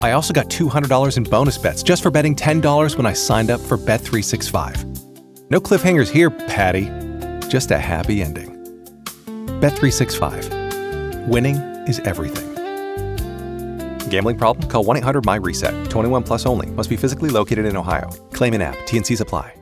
I also got $200 in bonus bets just for betting $10 when I signed up for Bet365. No cliffhangers here, Patty. Just a happy ending. Bet365. Winning is everything. Gambling problem? Call 1-800-MY-RESET. 21 plus only. Must be physically located in Ohio. Claim in app. T&Cs apply.